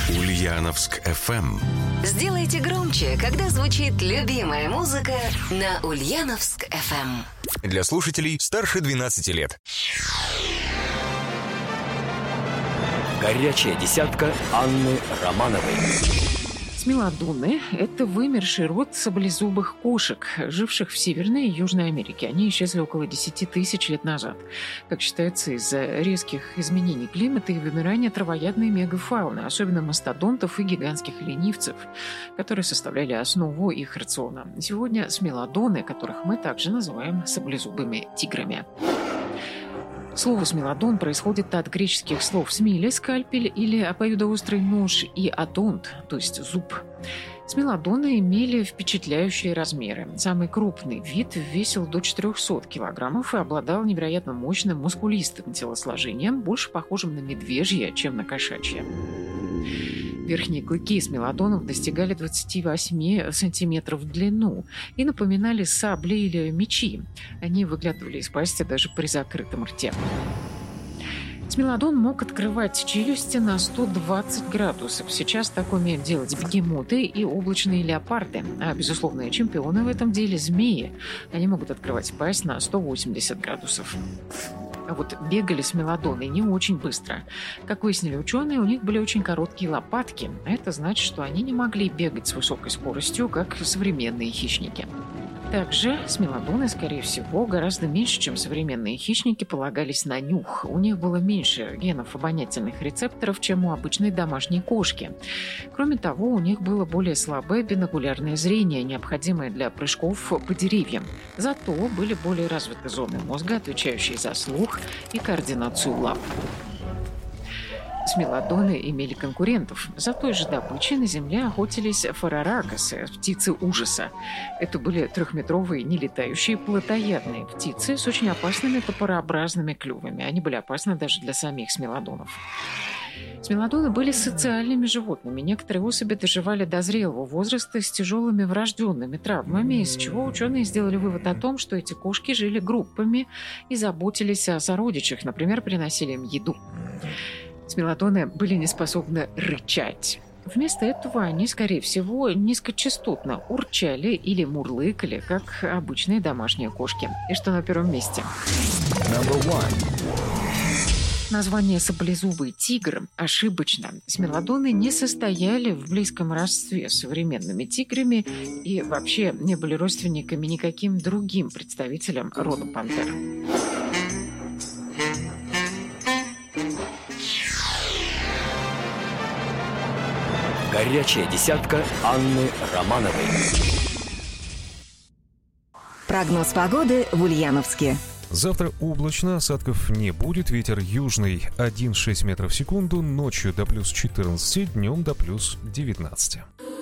Ульяновск FM. Сделайте громче, когда звучит любимая музыка на Ульяновск FM. Для слушателей старше 12 лет. Горячая десятка Анны Романовой. Смелодоны – это вымерший род саблезубых кошек, живших в Северной и Южной Америке. Они исчезли около 10 тысяч лет назад. Как считается, из-за резких изменений климата и вымирания травоядной мегафауны, особенно мастодонтов и гигантских ленивцев, которые составляли основу их рациона. Сегодня смелодоны, которых мы также называем саблезубыми тиграми. Слово «смелодон» происходит от греческих слов «смиле» – скальпель или обоюдоострый нож и «одонт», то есть зуб. Смелодоны имели впечатляющие размеры. Самый крупный вид весил до 400 килограммов и обладал невероятно мощным мускулистым телосложением, больше похожим на медвежье, чем на кошачье. Верхние клыки смелодонов достигали 28 сантиметров в длину и напоминали сабли или мечи. Они выглядывали из пасти даже при закрытом рте. Смелодон мог открывать челюсти на 120 градусов. Сейчас так умеют делать бегемоты и облачные леопарды. А безусловные чемпионы в этом деле – змеи. Они могут открывать пасть на 180 градусов. А вот бегали смелодоны не очень быстро. Как выяснили ученые, у них были очень короткие лопатки. А это значит, что они не могли бегать с высокой скоростью, как современные хищники. Также смелодоны, скорее всего, гораздо меньше, чем современные хищники, полагались на нюх. У них было меньше генов обонятельных рецепторов, чем у обычной домашней кошки. Кроме того, у них было более слабое бинокулярное зрение, необходимое для прыжков по деревьям. Зато были более развиты зоны мозга, отвечающие за слух и координацию лап. Смелодоны имели конкурентов. За той же добычей на земле охотились фараракосы, птицы ужаса. Это были трехметровые нелетающие плотоядные птицы с очень опасными топорообразными клювами. Они были опасны даже для самих смелодонов. Смелодоны были социальными животными. Некоторые особи доживали до зрелого возраста с тяжелыми врожденными травмами, из чего ученые сделали вывод о том, что эти кошки жили группами и заботились о сородичах, например, приносили им еду. Смелодоны были не способны рычать. Вместо этого они, скорее всего, низкочастотно урчали или мурлыкали, как обычные домашние кошки. И что на первом месте? Название «саблезубый тигр» ошибочно. Смелодоны не состояли в близком родстве с современными тиграми и вообще не были родственниками никаким другим представителям рода пантер. Горячая десятка Анны Романовой. Прогноз погоды в Ульяновске. Завтра облачно, осадков не будет, ветер южный 1,6 метров в секунду, ночью до плюс 14, днем до плюс 19.